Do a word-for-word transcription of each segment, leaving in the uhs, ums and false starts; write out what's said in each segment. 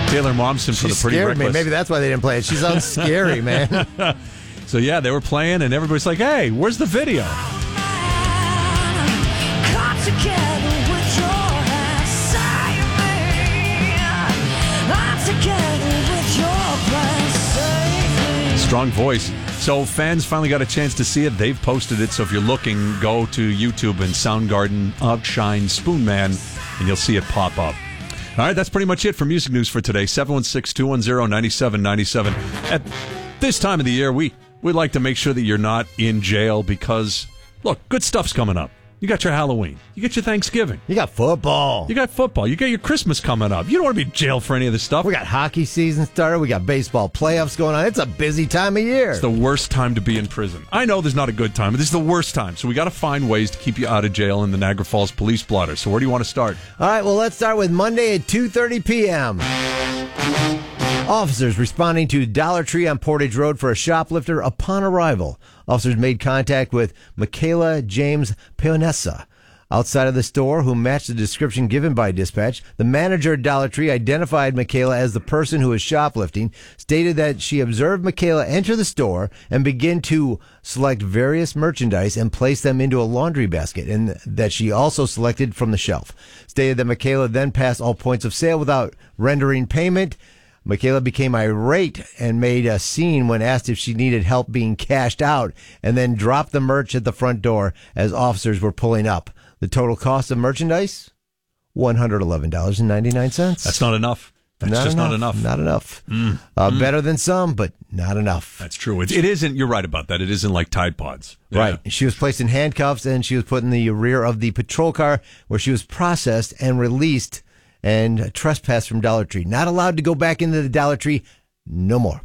Taylor Momsen for She the Pretty scared Reckless. me. Maybe that's why they didn't play it. She sounds scary, man. So, yeah, they were playing, and everybody's like, hey, where's the video? Strong voice. So fans finally got a chance to see it. They've posted it. So if you're looking, go to YouTube and Soundgarden Outshine Spoonman, and you'll see it pop up. All right, that's pretty much it for music news for today. seven one six, two one zero, nine seven nine seven. At this time of the year, we, we'd like to make sure that you're not in jail because, look, good stuff's coming up. You got your Halloween. You got your Thanksgiving. You got football. You got football. You got your Christmas coming up. You don't want to be in jail for any of this stuff. We got hockey season started. We got baseball playoffs going on. It's a busy time of year. It's the worst time to be in prison. I know there's not a good time, but this is the worst time. So we got to find ways to keep you out of jail in the Niagara Falls Police Blotter. So where do you want to start? All right, well, let's start with Monday at two thirty p.m. Officers responding to Dollar Tree on Portage Road for a shoplifter upon arrival. Officers made contact with Michaela James Peonessa outside of the store, who matched the description given by dispatch. The manager at Dollar Tree identified Michaela as the person who was shoplifting, stated that she observed Michaela enter the store and begin to select various merchandise and place them into a laundry basket, and that she also selected from the shelf. Stated that Michaela then passed all points of sale without rendering payment. Michaela became irate and made a scene when asked if she needed help being cashed out, and then dropped the merch at the front door as officers were pulling up. The total cost of merchandise? one hundred eleven dollars and ninety-nine cents. That's not enough. That's not just enough, not enough. Not enough. Mm. Uh, Mm. Better than some, but not enough. That's true. It, it isn't, you're right about that. It isn't like Tide Pods. Yeah. Right. She was placed in handcuffs, and she was put in the rear of the patrol car, where she was processed and released and trespassed from Dollar Tree. Not allowed to go back into the Dollar Tree no more.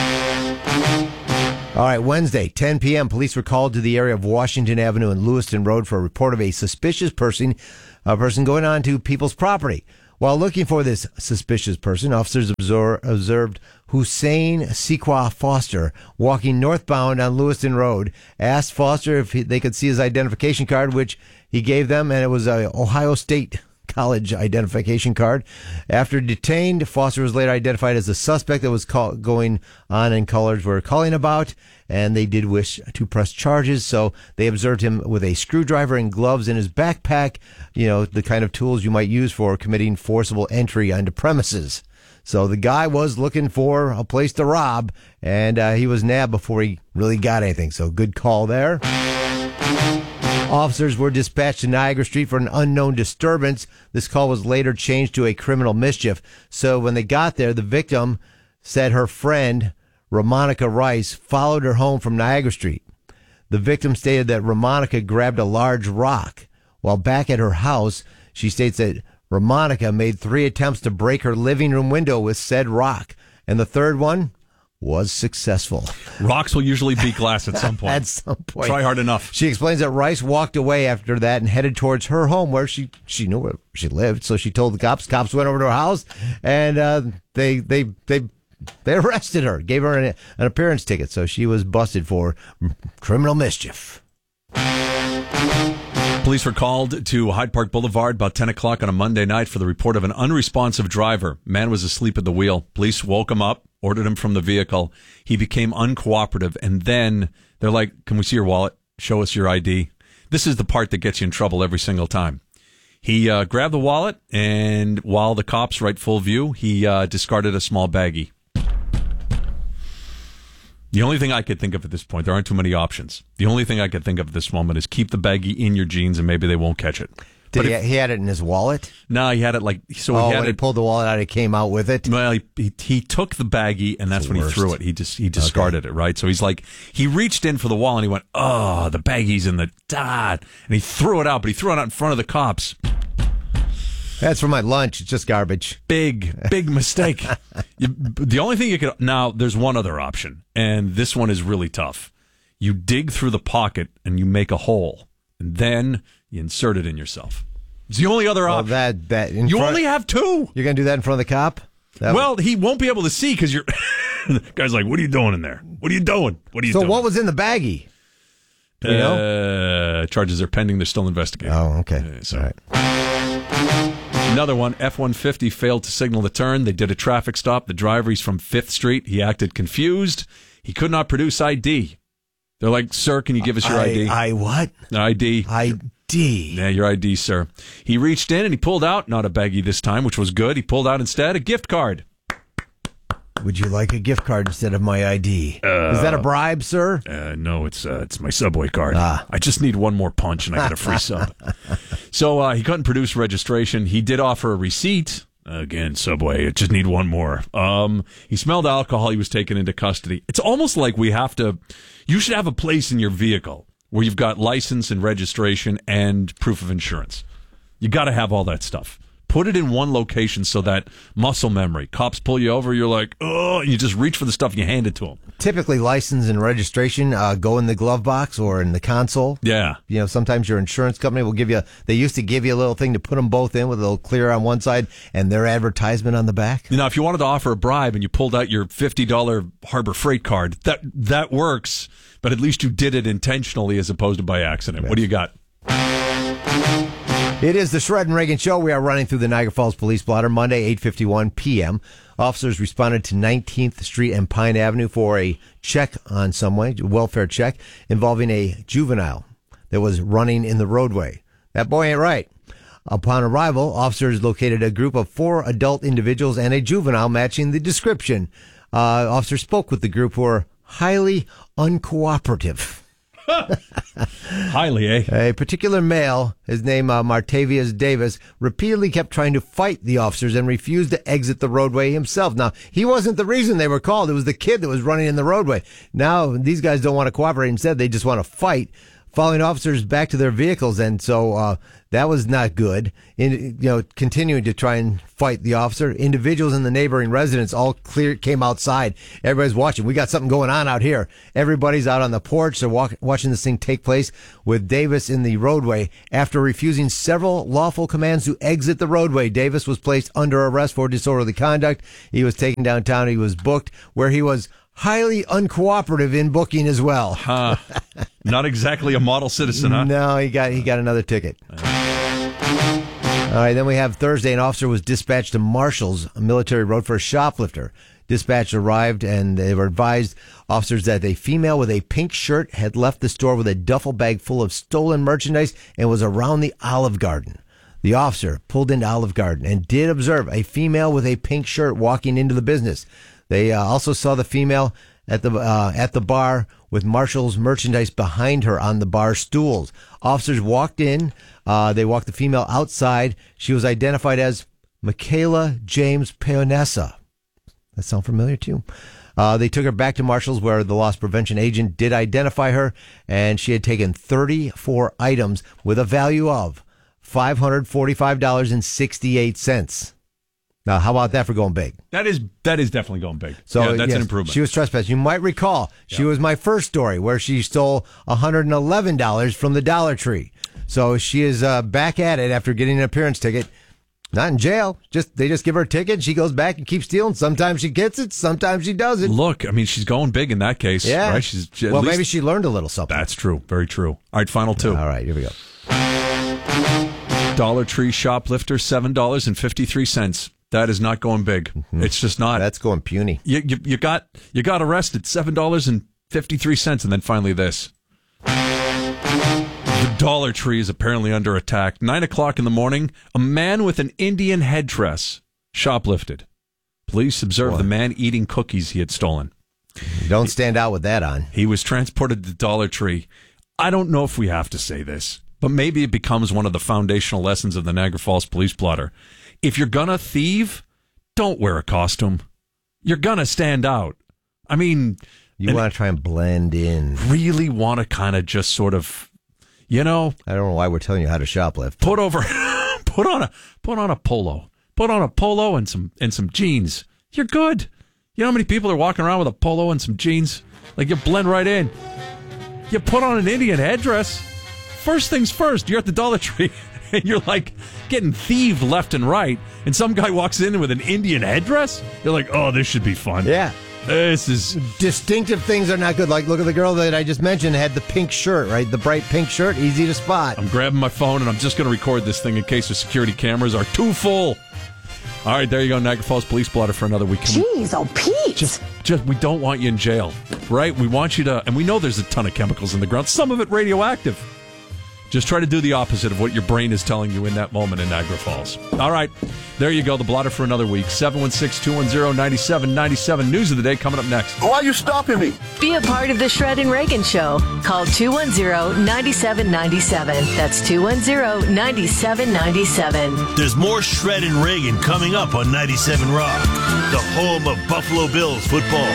All right, Wednesday, ten p.m., police were called to the area of Washington Avenue and Lewiston Road for a report of a suspicious person, a person going on to people's property. While looking for this suspicious person, officers absor- observed Hussein Sequa Foster walking northbound on Lewiston Road, asked Foster if he, they could see his identification card, which he gave them, and it was a Ohio State College identification card. After detained, Foster was later identified as the suspect that was call- going on in colors were calling about, and they did wish to press charges. So they observed him with a screwdriver and gloves in his backpack, you know, the kind of tools you might use for committing forcible entry onto premises. So the guy was looking for a place to rob, and uh, he was nabbed before he really got anything. So good call there. Officers were dispatched to Niagara Street for an unknown disturbance. This call was later changed to a criminal mischief. So when they got there, the victim said her friend, Ramonica Rice, followed her home from Niagara Street. The victim stated that Ramonica grabbed a large rock. While back at her house, she states that Ramonica made three attempts to break her living room window with said rock, and the third one was successful. Rocks will usually beat glass at some point. At some point. Try hard enough. She explains that Rice walked away after that and headed towards her home, where she, she knew where she lived. So she told the cops. Cops went over to her house, and uh, they they they they arrested her, gave her an, an appearance ticket. So she was busted for criminal mischief. Police were called to Hyde Park Boulevard about ten o'clock on a Monday night for the report of an unresponsive driver. Man was asleep at the wheel. Police woke him up, ordered him from the vehicle. He became uncooperative, and then they're like, can we see your wallet? Show us your I D. This is the part that gets you in trouble every single time. He uh, grabbed the wallet, and while the cops were at full view, he uh, discarded a small baggie. The only thing I could think of at this point, there aren't too many options. The only thing I could think of at this moment is keep the baggie in your jeans and maybe they won't catch it. Did But he, if, he had it in his wallet? No, he had it like, so oh, he had when it. he pulled the wallet out, it came out with it? Well, he, he, he took the baggie and that's the when worst. he threw it. He just, he discarded Okay. it, right? So he's like, he reached in for the wall and he went, oh, the baggie's in the dot. And he threw it out, but he threw it out in front of the cops. That's for my lunch. It's just garbage. Big, big mistake. You, the only thing you could, now there's one other option, and this one is really tough. You dig through the pocket and you make a hole, and then you insert it in yourself. It's the only other Well, option. that, that in You front, only have two. You're going to do that in front of the cop? That Well, he won't be able to see because you're, the guy's like, what are you doing in there? What are you doing? What are you so doing? what was in the baggie? Do we know? Uh, charges are pending. They're still investigating. Oh, okay. Uh, so. All right. Another one, F one fifty failed to signal the turn. They did a traffic stop. The driver, he's from Fifth Street. He acted confused. He could not produce I D. They're like, sir, can you give us your I, I D? I what? I D. I D. Yeah, your I D, sir. He reached in and he pulled out, not a baggie this time, which was good. He pulled out instead a gift card. Would you like a gift card instead of my I D? Uh, Is that a bribe, sir? Uh, no, it's uh, it's my Subway card. Ah. I just need one more punch and I get a free sub. So uh, he couldn't produce registration. He did offer a receipt. Again, Subway, I just need one more. Um, he smelled alcohol. He was taken into custody. It's almost like we have to, you should have a place in your vehicle where you've got license and registration and proof of insurance. You got to have all that stuff. Put it in one location so that muscle memory. Cops pull you over, you're like, oh, and you just reach for the stuff and you hand it to them. Typically, license and registration uh, go in the glove box or in the console. Yeah. You know, sometimes your insurance company will give you, they used to give you a little thing to put them both in with a little clear on one side and their advertisement on the back. Now, if you wanted to offer a bribe and you pulled out your fifty dollars Harbor Freight card, that that works, but at least you did it intentionally as opposed to by accident. Yes. What do you got? It is the Shred and Reagan Show. We are running through the Niagara Falls Police Blotter, Monday, eight fifty-one p.m. Officers responded to nineteenth Street and Pine Avenue for a check on someone, a welfare check, involving a juvenile that was running in the roadway. That boy ain't right. Upon arrival, officers located a group of four adult individuals and a juvenile matching the description. Uh, officers spoke with the group who were highly uncooperative. Highly, eh? A particular male, his name uh, Martavius Davis, repeatedly kept trying to fight the officers and refused to exit the roadway himself. Now, he wasn't the reason they were called. It was the kid that was running in the roadway. Now, these guys don't want to cooperate. Instead, they just want to fight, following officers back to their vehicles. And so uh, that was not good. In, you know, continuing to try and fight the officer. Individuals in the neighboring residents all clear came outside. Everybody's watching. We got something going on out here. Everybody's out on the porch. They're walk, watching this thing take place with Davis in the roadway. After refusing several lawful commands to exit the roadway, Davis was placed under arrest for disorderly conduct. He was taken downtown. He was booked, where he was highly uncooperative in booking as well. Huh. Not exactly a model citizen, huh? No, he got he got another ticket. All right, then we have Thursday. An officer was dispatched to Marshall's, a military road, for a shoplifter. Dispatch arrived, and they were advised officers that a female with a pink shirt had left the store with a duffel bag full of stolen merchandise and was around the Olive Garden. The officer pulled into Olive Garden and did observe a female with a pink shirt walking into the business. They uh, also saw the female at the uh, at the bar with Marshall's merchandise behind her on the bar stools. Officers walked in. Uh, they walked the female outside. She was identified as Michaela James Peonessa. That sound familiar to you? Uh, they took her back to Marshall's, where the loss prevention agent did identify her, and she had taken thirty-four items with a value of five hundred forty-five dollars and sixty-eight cents. Now, how about that for going big? That is that is definitely going big. So yeah, that's yes, an improvement. She was trespassed. You might recall, she yeah. was my first story where she stole one hundred eleven dollars from the Dollar Tree. So she is uh, back at it after getting an appearance ticket. Not in jail. Just they just give her a ticket. She goes back and keeps stealing. Sometimes she gets it. Sometimes she doesn't. Look, I mean, she's going big in that case. Yeah. Right? She's, she, well, least, maybe she learned a little something. That's true. Very true. All right, final two. All right, here we go. Dollar Tree shoplifter, seven dollars and fifty-three cents. That is not going big. Mm-hmm. It's just not. That's going puny. You, you, you got you got arrested, seven dollars and fifty-three cents, and then finally this. The Dollar Tree is apparently under attack. Nine o'clock in the morning, a man with an Indian headdress shoplifted. Police observed Boy. the man eating cookies he had stolen. Don't stand out with that on. He was transported to the Dollar Tree. I don't know if we have to say this, but maybe it becomes one of the foundational lessons of the Niagara Falls Police Blotter. If you're gonna thieve, don't wear a costume. You're gonna stand out. I mean, you want to try and blend in. Really want to kind of just sort of, you know. I don't know why we're telling you how to shoplift. Put over, put on a, put on a polo, put on a polo and some and some jeans. You're good. You know how many people are walking around with a polo and some jeans? Like you blend right in. You put on an Indian headdress. First things first. You're at the Dollar Tree. And you're like getting thieved left and right, and some guy walks in with an Indian headdress. You're like, oh, this should be fun. Yeah. This is... Distinctive things are not good. Like, look at the girl that I just mentioned had the pink shirt, right? The bright pink shirt, easy to spot. I'm grabbing my phone, and I'm just going to record this thing in case the security cameras are too full. All right, there you go, Niagara Falls Police Blotter for another week. Jeez, oh, Pete. Just, just, we don't want you in jail, right? We want you to, and we know there's a ton of chemicals in the ground, some of it radioactive. Just try to do the opposite of what your brain is telling you in that moment in Niagara Falls. All right, there you go, the blotter for another week. seven one six, two one zero, nine seven nine seven. News of the day coming up next. Why are you stopping me? Be a part of the Shred and Reagan Show. Call two one zero, nine seven nine seven. That's two one zero, nine seven nine seven. There's more Shred and Reagan coming up on ninety-seven Rock, the home of Buffalo Bills football.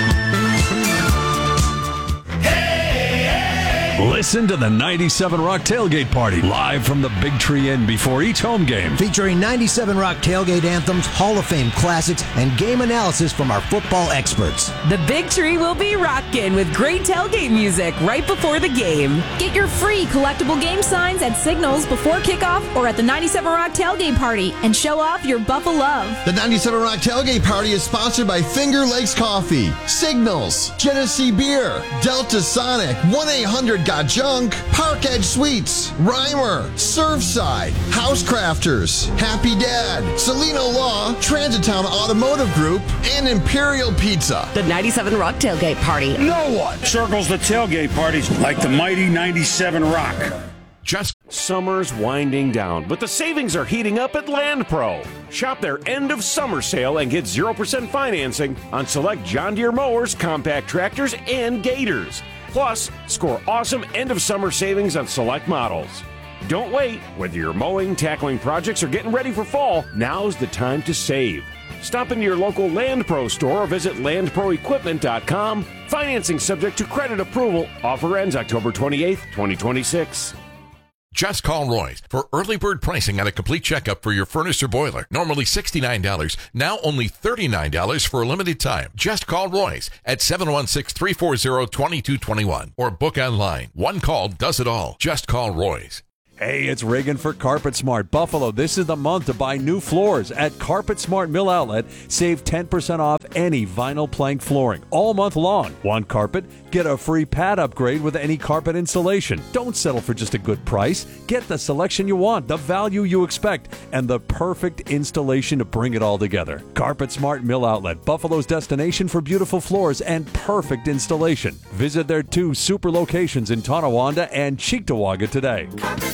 Listen to the ninety-seven Rock Tailgate Party live from the Big Tree Inn before each home game. Featuring ninety-seven Rock tailgate anthems, Hall of Fame classics, and game analysis from our football experts. The Big Tree will be rocking with great tailgate music right before the game. Get your free collectible game signs at Signals before kickoff or at the ninety-seven Rock Tailgate Party and show off your Buffalo love. The ninety-seven Rock Tailgate Party is sponsored by Finger Lakes Coffee, Signals, Genesee Beer, Delta Sonic, one eight hundred Got Junk, Park Edge Sweets, Reimer, Surfside, Housecrafters, Happy Dad, Celino Law, Transitown Automotive Group, and Imperial Pizza. The ninety-seven Rock Tailgate Party. No one circles the tailgate parties like the mighty ninety-seven Rock. Just summer's winding down, but the savings are heating up at Land Pro. Shop their end of summer sale and get zero percent financing on select John Deere mowers, compact tractors, and gators. Plus, score awesome end-of-summer savings on select models. Don't wait. Whether you're mowing, tackling projects, or getting ready for fall, now's the time to save. Stop into your local Land Pro store or visit land pro equipment dot com. Financing subject to credit approval. Offer ends October twenty-eighth, twenty twenty-six. Just call Roy's for early bird pricing on a complete checkup for your furnace or boiler. Normally sixty-nine dollars, now only thirty-nine dollars for a limited time. Just call Roy's at seven one six, three four zero, two two two one or book online. One call does it all. Just call Roy's. Hey, it's Reagan for Carpet Smart. Buffalo, this is the month to buy new floors at Carpet Smart Mill Outlet. Save ten percent off any vinyl plank flooring all month long. Want carpet? Get a free pad upgrade with any carpet installation. Don't settle for just a good price. Get the selection you want, the value you expect, and the perfect installation to bring it all together. Carpet Smart Mill Outlet, Buffalo's destination for beautiful floors and perfect installation. Visit their two super locations in Tonawanda and Cheektowaga today.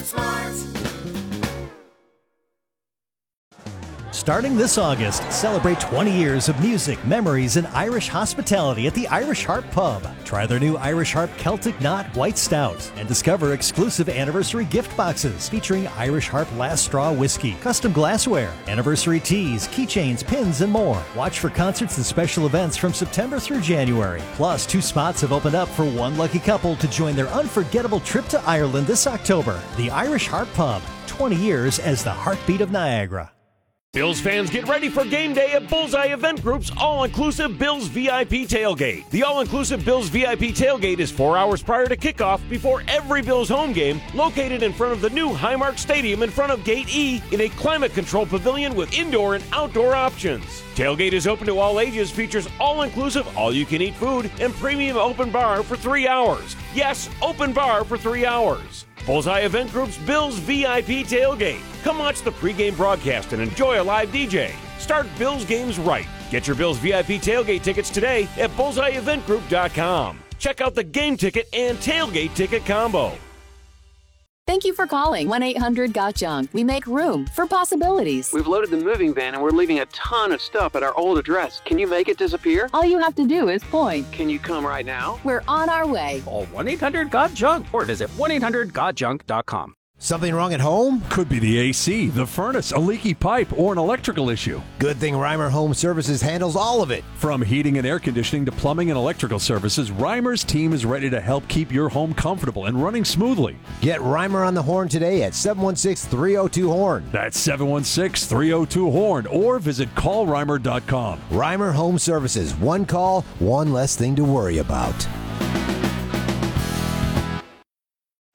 Starting this August, celebrate twenty years of music, memories, and Irish hospitality at the Irish Harp Pub. Try their new Irish Harp Celtic Knot White Stout and discover exclusive anniversary gift boxes featuring Irish Harp Last Straw Whiskey, custom glassware, anniversary teas, keychains, pins, and more. Watch for concerts and special events from September through January. Plus, two spots have opened up for one lucky couple to join their unforgettable trip to Ireland this October. The Irish Harp Pub, twenty years as the heartbeat of Niagara. Bills fans, get ready for game day at Bullseye Event Group's all-inclusive Bills V I P Tailgate. The all-inclusive Bills V I P Tailgate is four hours prior to kickoff before every Bills home game, located in front of the new Highmark Stadium in front of Gate E in a climate-controlled pavilion with indoor and outdoor options. Tailgate is open to all ages, features all-inclusive, all-you-can-eat food, and premium open bar for three hours. Yes, open bar for three hours. Bullseye Event Group's Bills V I P Tailgate. Come watch the pregame broadcast and enjoy a live D J. Start Bills games right. Get your Bills V I P Tailgate tickets today at bullseye event group dot com. Check out the game ticket and tailgate ticket combo. Thank you for calling one eight hundred got junk. We make room for possibilities. We've loaded the moving van and we're leaving a ton of stuff at our old address. Can you make it disappear? All you have to do is point. Can you come right now? We're on our way. Call one eight hundred got junk or visit one eight hundred got junk dot com. Something wrong at home? Could be the A C, the furnace, a leaky pipe, or an electrical issue. Good thing Reimer Home Services handles all of it. From heating and air conditioning to plumbing and electrical services, Reimer's team is ready to help keep your home comfortable and running smoothly. Get Reimer on the horn today at seven one six, three oh two, horn. That's seven one six, three oh two, horn or visit call reimer dot com. Reimer Home Services. One call, one less thing to worry about.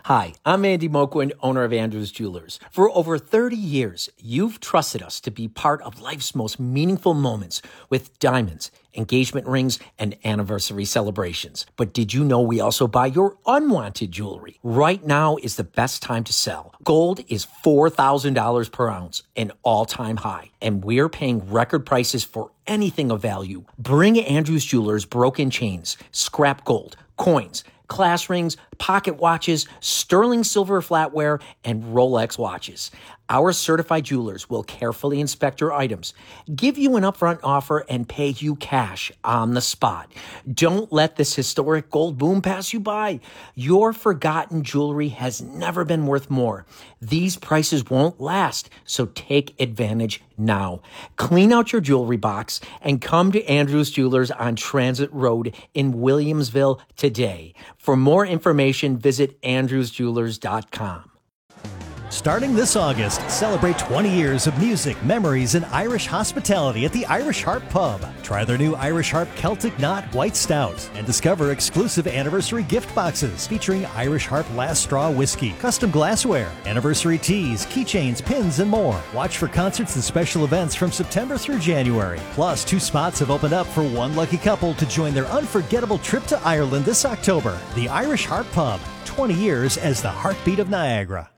Hi, I'm Andy Moquin, owner of Andrews Jewelers. For over thirty years, you've trusted us to be part of life's most meaningful moments with diamonds, engagement rings, and anniversary celebrations. But did you know we also buy your unwanted jewelry? Right now is the best time to sell. Gold is four thousand dollars per ounce, an all-time high, and we're paying record prices for anything of value. Bring Andrews Jewelers broken chains, scrap gold, coins, class rings, pocket watches, sterling silver flatware, and Rolex watches. Our certified jewelers will carefully inspect your items, give you an upfront offer, and pay you cash on the spot. Don't let this historic gold boom pass you by. Your forgotten jewelry has never been worth more. These prices won't last, so take advantage now. Clean out your jewelry box and come to Andrews Jewelers on Transit Road in Williamsville today. For more information, visit andrews jewelers dot com. Starting this August, celebrate twenty years of music, memories, and Irish hospitality at the Irish Harp Pub. Try their new Irish Harp Celtic Knot White Stout and discover exclusive anniversary gift boxes featuring Irish Harp Last Straw Whiskey, custom glassware, anniversary teas, keychains, pins, and more. Watch for concerts and special events from September through January. Plus, two spots have opened up for one lucky couple to join their unforgettable trip to Ireland this October. The Irish Harp Pub, twenty years as the heartbeat of Niagara.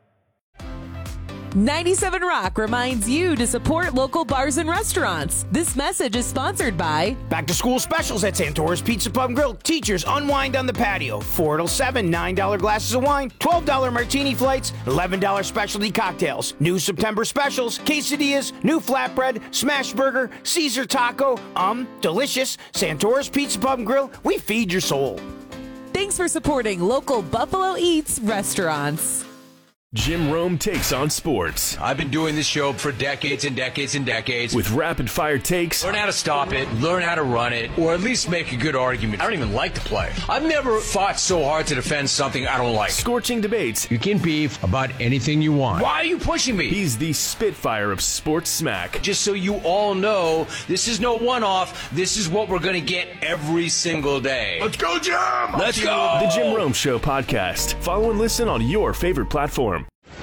ninety-seven Rock reminds you to support local bars and restaurants. This message is sponsored by Back to school specials at Santora's Pizza Pub and Grill. Teachers unwind on the patio. four till seven, nine dollar glasses of wine, twelve dollar martini flights, eleven dollar specialty cocktails. New September specials, quesadillas, new flatbread, smash burger, Caesar taco. Um, delicious. Santora's Pizza Pub and Grill. We feed your soul. Thanks for supporting local Buffalo Eats restaurants. Jim Rome takes on sports. I've been doing this show for decades and decades and decades. With rapid-fire takes. Learn how to stop it, learn how to run it, or at least make a good argument. I don't even like the play. I've never fought so hard to defend something I don't like. Scorching debates. You can beef about anything you want. Why are you pushing me? He's the Spitfire of sports smack. Just so you all know, this is no one-off. This is what we're going to get every single day. Let's go, Jim! Let's go! The Jim Rome Show podcast. Follow and listen on your favorite platform.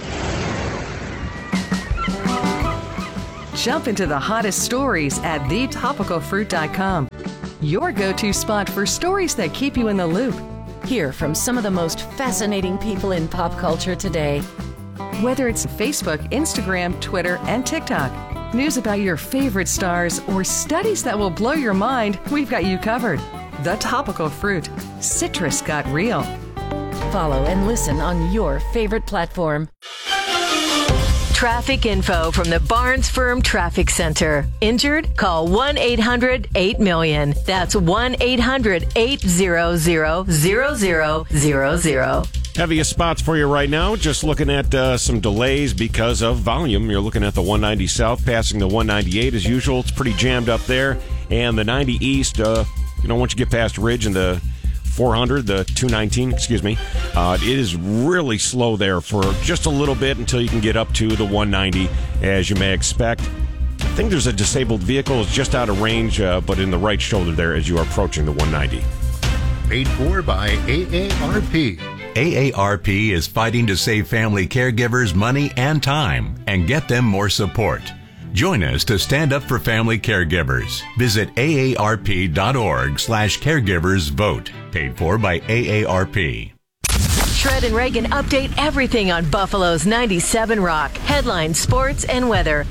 Jump into the hottest stories at the topical fruit dot com. Your go-to spot for stories that keep you in the loop. Hear from some of the most fascinating people in pop culture today. Whether it's Facebook, Instagram, Twitter, and TikTok, news about your favorite stars, or studies that will blow your mind, we've got you covered. The Topical Fruit. Citrus got real. Follow and listen on your favorite platform. Traffic info from the Barnes Firm Traffic Center. Injured? Call one eight hundred eight million. That's one eight hundred eight hundred zero zero zero zero. Heaviest spots for you right now. Just looking at uh, some delays because of volume. You're looking at the one ninety South passing the one ninety-eight as usual. It's pretty jammed up there. And the ninety East, uh, you know, once you get past Ridge and the four hundred, the two nineteen, excuse me, uh, it is really slow there for just a little bit until you can get up to the one ninety, as you may expect. I think there's a disabled vehicle. It's just out of range, uh, but in the right shoulder there as you are approaching the one ninety. Paid for by A A R P. A A R P is fighting to save family caregivers money and time and get them more support. Join us to stand up for family caregivers. Visit A A R P dot org slash caregivers vote. Paid for by A A R P. Shred and Reagan update everything on Buffalo's ninety-seven Rock. Headlines, sports, and weather.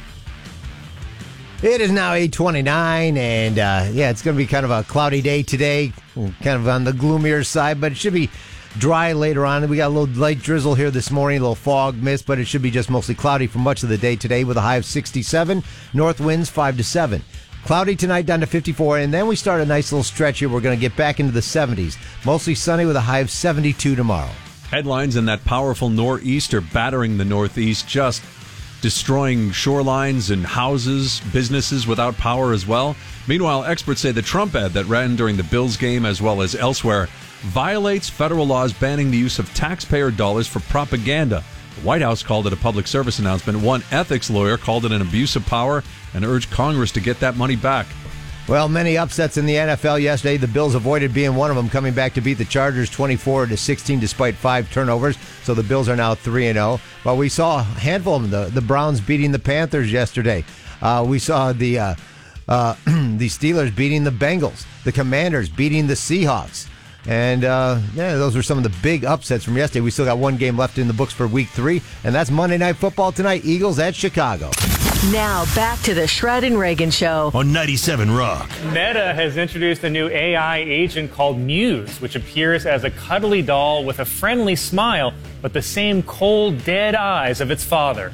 It is now eight twenty-nine, and uh, yeah, it's going to be kind of a cloudy day today. Kind of on the gloomier side, but it should be dry later on. We got a little light drizzle here this morning, a little fog mist, but it should be just mostly cloudy for much of the day today with a high of sixty-seven. North winds five to seven. Cloudy tonight down to fifty-four, and then we start a nice little stretch here. We're going to get back into the seventies. Mostly sunny with a high of seventy-two tomorrow. Headlines in that powerful nor'easter battering the northeast, just destroying shorelines and houses, businesses without power as well. Meanwhile, experts say the Trump ad that ran during the Bills game as well as elsewhere violates federal laws banning the use of taxpayer dollars for propaganda. The White House called it a public service announcement. One ethics lawyer called it an abuse of power and urged Congress to get that money back. Well, many upsets in the N F L yesterday. The Bills avoided being one of them, coming back to beat the Chargers twenty-four to sixteen despite five turnovers. So the Bills are now three and oh. But we saw a handful of them. The, the Browns beating the Panthers yesterday. Uh, we saw the uh, uh, the Steelers beating the Bengals. The Commanders beating the Seahawks. And uh, yeah, those were some of the big upsets from yesterday. We still got one game left in the books for week three, and that's Monday Night Football tonight. Eagles at Chicago. Now back to the Shred and Reagan Show on ninety-seven Rock. Meta has introduced a new A I agent called Muse, which appears as a cuddly doll with a friendly smile, but the same cold, dead eyes of its father.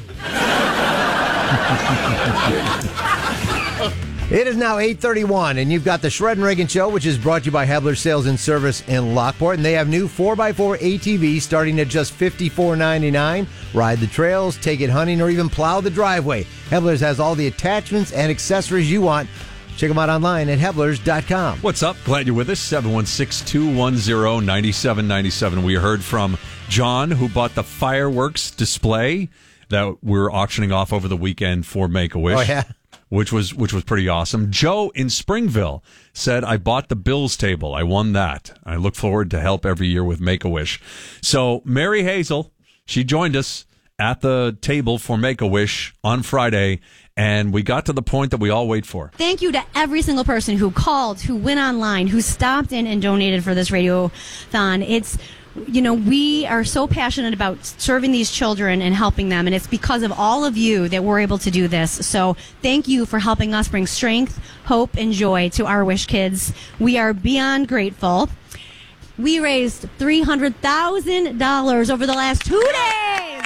It is now eight thirty-one, and you've got the Shred and Reagan Show, which is brought to you by Hebler Sales and Service in Lockport, and they have new four by four A T Vs starting at just fifty-four ninety-nine. Ride the trails, take it hunting, or even plow the driveway. Hebler's has all the attachments and accessories you want. Check them out online at Heblers dot com. What's up? Glad you're with us. seven one six, two one zero, nine seven nine seven. We heard from John, who bought the fireworks display that we're auctioning off over the weekend for Make-A-Wish. Oh, yeah. Which was which was pretty awesome. Joe in Springville said, I bought the Bills table. I won that. I look forward to help every year with Make-A-Wish. So Mary Hazel, she joined us at the table for Make-A-Wish on Friday, and we got to the point that we all wait for. Thank you to every single person who called, who went online, who stopped in and donated for this radiothon. It's You know, we are so passionate about serving these children and helping them, and it's because of all of you that we're able to do this. So thank you for helping us bring strength, hope, and joy to our Wish kids. We are beyond grateful. We raised three hundred thousand dollars over the last two days.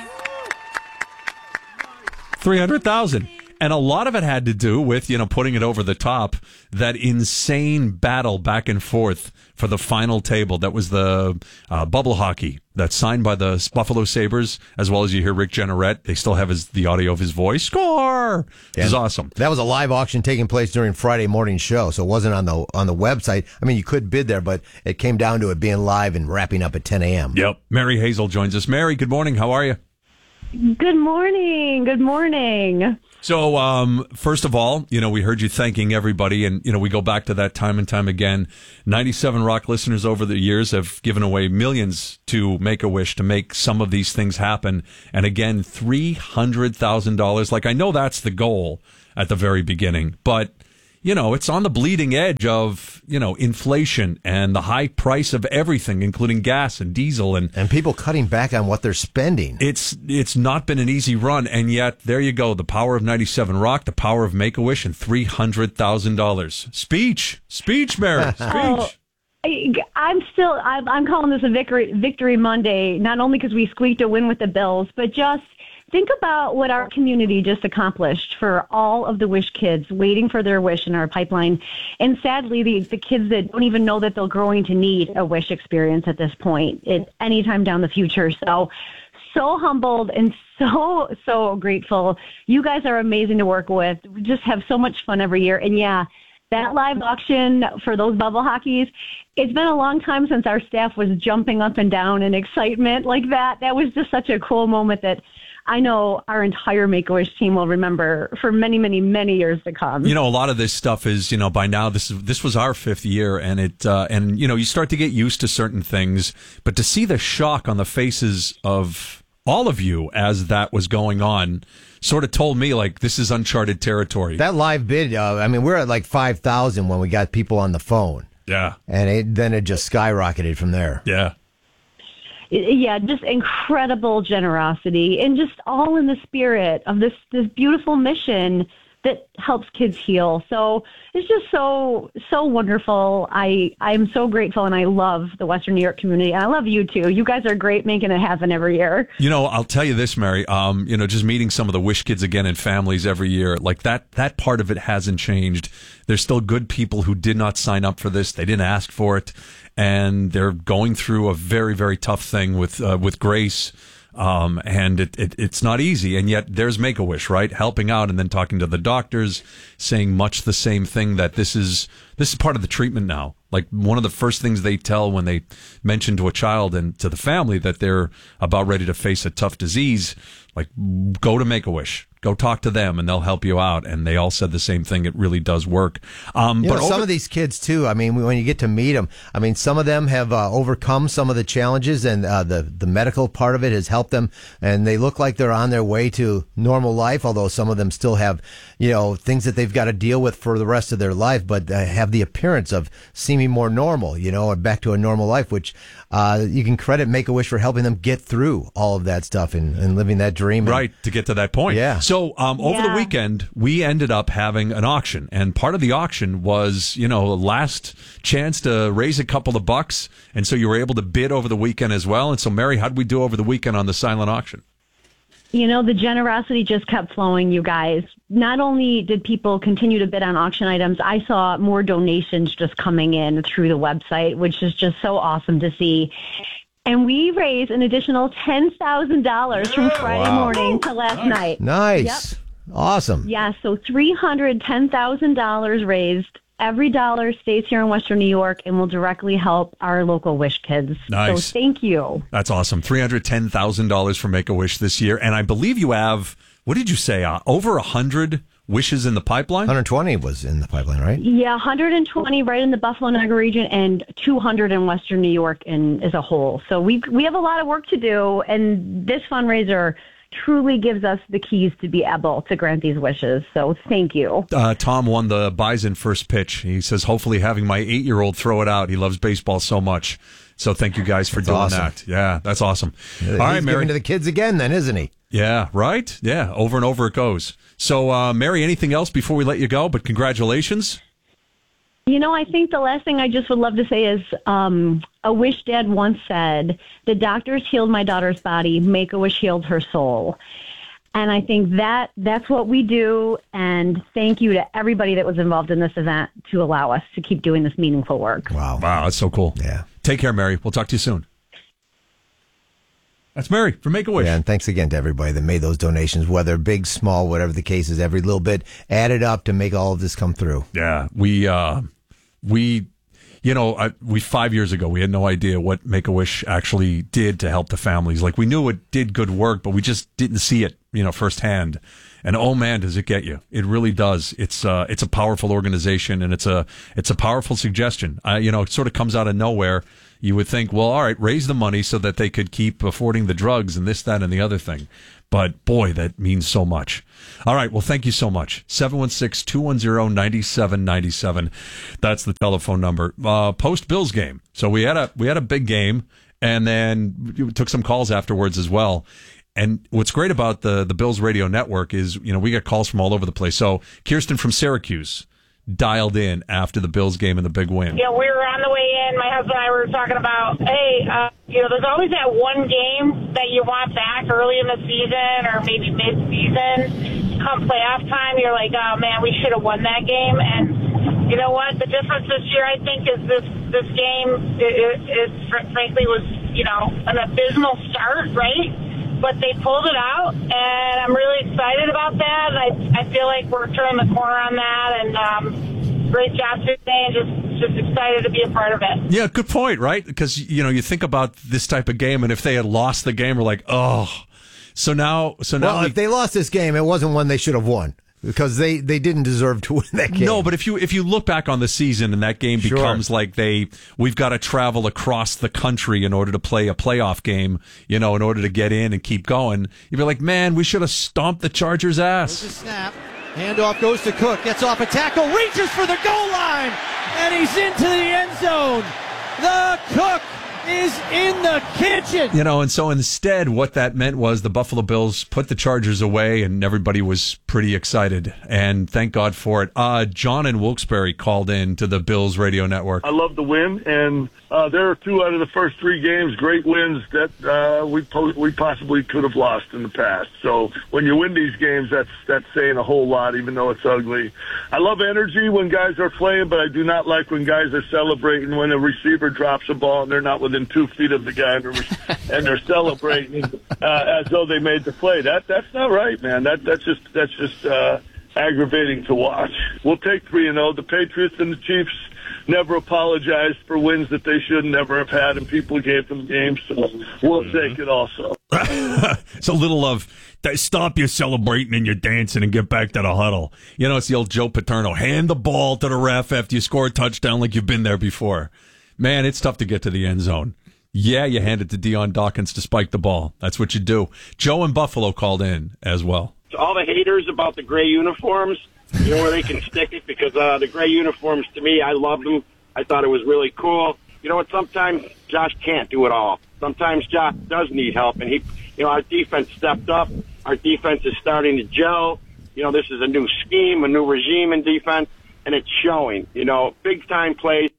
three hundred thousand dollars. And a lot of it had to do with, you know, putting it over the top, that insane battle back and forth for the final table. That was the uh, bubble hockey that's signed by the Buffalo Sabres, as well as you hear Rick Jeanneret. They still have his, the audio of his voice. Score! This is awesome. That was a live auction taking place during Friday morning show, so it wasn't on the on the website. I mean, you could bid there, but it came down to it being live and wrapping up at ten a.m. Yep. Mary Hazel joins us. Mary, good morning. How are you? Good morning. Good morning. So, um, first of all, you know, we heard you thanking everybody, and, you know, we go back to that time and time again. ninety-seven Rock listeners over the years have given away millions to Make-A-Wish to make some of these things happen. And again, three hundred thousand dollars. Like, I know that's the goal at the very beginning, but, you know, it's on the bleeding edge of, you know, inflation and the high price of everything, including gas and diesel, and and people cutting back on what they're spending. It's it's not been an easy run, and yet there you go. The power of ninety-seven Rock, the power of Make-A-Wish, and three hundred thousand dollars. Speech, speech, Mary, speech. Oh, I, I'm still. I'm, I'm calling this a victory victory Monday. Not only because we squeaked a win with the Bills, but just. Think about what our community just accomplished for all of the Wish kids waiting for their wish in our pipeline. And sadly, the, the kids that don't even know that they're growing to need a Wish experience at this point, at any time down the future. So, so humbled and so, so grateful. You guys are amazing to work with. We just have so much fun every year. And yeah, that live auction for those bubble hockeys, it's been a long time since our staff was jumping up and down in excitement like that. That was just such a cool moment that I know our entire Make-A-Wish team will remember for many, many, many years to come. You know, a lot of this stuff is, you know, by now this is this was our fifth year, and it uh, and you know, you start to get used to certain things, but to see the shock on the faces of all of you as that was going on sort of told me, like, this is uncharted territory. That live bid, uh, I mean, we're at like five thousand when we got people on the phone. Yeah. And it, then it just skyrocketed from there. Yeah. Yeah, just incredible generosity and just all in the spirit of this, this beautiful mission that helps kids heal. So it's just so, so wonderful. I, I'm so grateful, and I love the Western New York community. And I love you too. You guys are great making it happen every year. You know, I'll tell you this, Mary, um, you know, just meeting some of the Wish kids again and families every year, like that, that part of it hasn't changed. There's still good people who did not sign up for this. They didn't ask for it. And they're going through a very, very tough thing with uh, with Grace, um, and it, it it's not easy. And yet there's Make-A-Wish, right, helping out, and then talking to the doctors, saying much the same thing, that this is this is part of the treatment now. Like, one of the first things they tell when they mention to a child and to the family that they're about ready to face a tough disease, Like, go to Make-A-Wish. Go talk to them, and they'll help you out. And they all said the same thing. It really does work. Um, You but know, over- some of these kids, too, I mean, when you get to meet them, I mean, some of them have uh, overcome some of the challenges, and uh, the, the medical part of it has helped them, and they look like they're on their way to normal life, although some of them still have, you know, things that they've got to deal with for the rest of their life, but uh, have the appearance of seeming more normal, you know, or back to a normal life, which uh, you can credit Make-A-Wish for helping them get through all of that stuff and, and living that dream. And, Right, to get to that point. Yeah. So um, over the Yeah. weekend, we ended up having an auction. And part of the auction was, you know, last chance to raise a couple of bucks. And so you were able to bid over the weekend as well. And so, Mary, how did we do over the weekend on the silent auction? You know, the generosity just kept flowing, you guys. Not only did people continue to bid on auction items, I saw more donations just coming in through the website, which is just so awesome to see. And we raised an additional ten thousand dollars from Friday Wow. morning to last night. Nice. Yep. Awesome. Yeah, so three hundred ten thousand dollars raised. Every dollar stays here in Western New York and will directly help our local Wish kids. Nice. So thank you. That's awesome. three hundred ten thousand dollars for Make-A-Wish this year. And I believe you have, what did you say, uh, over one hundred wishes in the pipeline? one hundred twenty was in the pipeline, right? Yeah, one hundred twenty right in the Buffalo Niagara region and two hundred in Western New York in, as a whole. So we we have a lot of work to do, and this fundraiser truly gives us the keys to be able to grant these wishes. So thank you. Uh, Tom won the Bison first pitch. He says, hopefully having my eight-year-old throw it out. He loves baseball so much. So thank you guys for That's doing awesome. that. Yeah, that's awesome. He's All right, Mary. giving to the kids again then, isn't he? Yeah, right? Yeah, over and over it goes. So, uh, Mary, anything else before we let you go? But congratulations. You know, I think the last thing I just would love to say is um, a wish dad once said, the doctors healed my daughter's body, Make-A-Wish healed her soul. And I think that that's what we do. And thank you to everybody that was involved in this event to allow us to keep doing this meaningful work. Wow. Wow, that's so cool. Yeah. Take care, Mary. We'll talk to you soon. That's Mary from Make-A-Wish. Yeah, and thanks again to everybody that made those donations, whether big, small, whatever the case is. Every little bit added up to make all of this come through. Yeah, we, uh, we, you know, I, we five years ago, we had no idea what Make-A-Wish actually did to help the families. Like, we knew it did good work, but we just didn't see it, you know, firsthand. And oh man, does it get you? It really does. It's uh, it's a powerful organization, and it's a it's a powerful suggestion. Uh, you know, it sort of comes out of nowhere. You would think, well, all right, raise the money so that they could keep affording the drugs and this, that, and the other thing. But boy, that means so much. All right, well, thank you so much. seven one six, two one zero, nine seven nine seven. That's the telephone number. Uh, post Bills game. So we had a we had a big game, and then we took some calls afterwards as well. And what's great about the the Bills radio network is, you know, we get calls from all over the place. So Kirsten from Syracuse dialed in after the Bills game and the big win. Yeah, we were on the way in. My husband and I were talking about, hey, uh, you know, there's always that one game that you want back early in the season or maybe mid-season. Come playoff time, you're like, oh, man, we should have won that game. And you know what? The difference this year, I think, is this this game, it, it, it frankly was, you know, an abysmal start, right? But they pulled it out, and I'm really excited about that. And I, I feel like we're turning the corner on that, and um, great job today, and just, just excited to be a part of it. Yeah, good point, right? Because, you know, you think about this type of game, and if they had lost the game, we're like, oh. So now, so now Well, we, if they lost this game, it wasn't one they should have won. Because they, they didn't deserve to win that game. No, but if you if you look back on the season and that game Sure. becomes like they we've got to travel across the country in order to play a playoff game, you know, in order to get in and keep going, you'd be like, man, we should have stomped the Chargers' ass. There's a snap. Handoff goes to Cook. Gets off a tackle. Reaches for the goal line. And he's into the end zone. The Cook is in the kitchen. You know, and so instead, what that meant was the Buffalo Bills put the Chargers away, and everybody was pretty excited. And thank God for it. Uh, John in Wilkes-Barre called in to the Bills radio network. I love the win, and uh, there are two out of the first three games, great wins that uh, we po- we possibly could have lost in the past. So when you win these games, that's that's saying a whole lot, even though it's ugly. I love energy when guys are playing, but I do not like when guys are celebrating when a receiver drops a ball and they're not within two feet of the guy and they're, and they're celebrating uh, as though they made the play. That that's not right, man. That that's just that's just uh, aggravating to watch. We'll take three and zero. The Patriots and the Chiefs never apologized for wins that they should never have had, and people gave them games, so we'll mm-hmm. take it also. It's a little of, stop your celebrating and your dancing and get back to the huddle. You know, it's the old Joe Paterno, hand the ball to the ref after you score a touchdown like you've been there before. Man, it's tough to get to the end zone. Yeah, you hand it to Deion Dawkins to spike the ball. That's what you do. Joe in Buffalo called in as well. All the haters about the gray uniforms, you know where they can stick it? Because uh, the gray uniforms, to me, I love them. I thought it was really cool. You know what? Sometimes Josh can't do it all. Sometimes Josh does need help, and he, you know, our defense stepped up. Our defense is starting to gel. You know, this is a new scheme, a new regime in defense, and it's showing. You know, big time plays.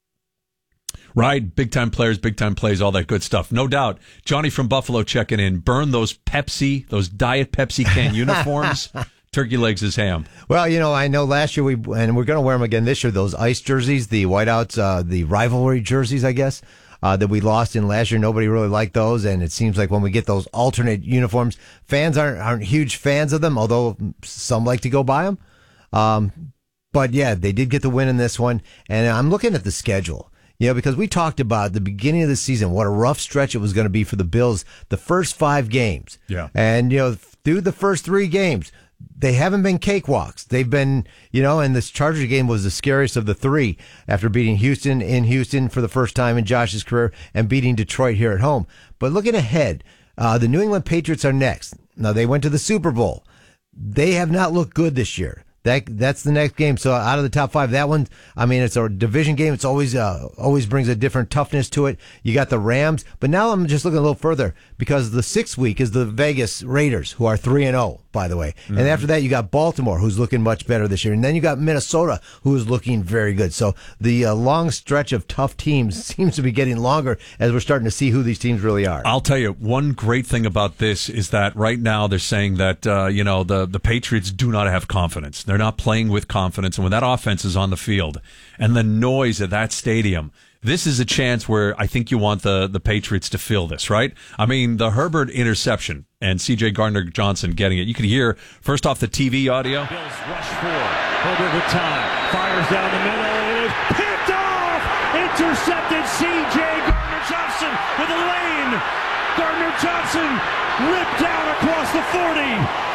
Right, big-time players, big-time plays, all that good stuff. No doubt. Johnny from Buffalo checking in. Burn those Pepsi, those Diet Pepsi can uniforms. Turkey legs is ham. Well, you know, I know last year we, and we're going to wear them again this year, those ice jerseys, the whiteouts, uh, the rivalry jerseys, I guess, uh, that we lost in last year. Nobody really liked those, and it seems like when we get those alternate uniforms, fans aren't, aren't huge fans of them, although some like to go buy them. Um, but yeah, they did get the win in this one, and I'm looking at the schedule. You know, because we talked about at the beginning of the season what a rough stretch it was going to be for the Bills, the first five games. Yeah. And, you know, through the first three games, they haven't been cakewalks. They've been, you know, and this Chargers game was the scariest of the three after beating Houston in Houston for the first time in Josh's career and beating Detroit here at home. But looking ahead, uh, the New England Patriots are next. Now, they went to the Super Bowl. They have not looked good this year. That that's the next game. So out of the top five, that one, I mean, it's a division game. It's always uh, always brings a different toughness to it. You got the Rams, but now I'm just looking a little further because the sixth week is the Vegas Raiders, who are three and zero, by the way. Mm-hmm. And after that, you got Baltimore, who's looking much better this year, and then you got Minnesota, who is looking very good. So the uh, long stretch of tough teams seems to be getting longer as we're starting to see who these teams really are. I'll tell you, one great thing about this is that right now they're saying that uh, you know the the Patriots do not have confidence. They're not playing with confidence. And when that offense is on the field and the noise at that stadium, this is a chance where I think you want the, the Patriots to feel this, right? I mean, the Herbert interception and C J Gardner-Johnson getting it. You can hear, first off, the T V audio. Bills rush forward. Herbert with time. Fires down the middle. It is picked off. Intercepted. C J Gardner-Johnson with a lane. Gardner-Johnson ripped down across the forty.